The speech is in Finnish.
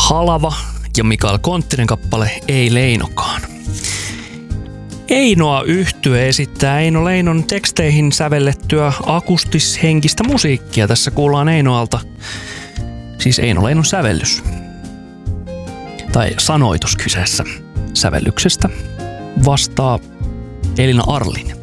Halava ja Mikael Konttinen kappale Ei Leinokaan. Einoa yhtye esittää Eino Leinon teksteihin sävellettyä akustishenkistä musiikkia. Tässä kuullaan Einoalta, siis Eino Leinon sävellys. Tai sanoitus kyseessä. Sävellyksestä vastaa Elina Arlin.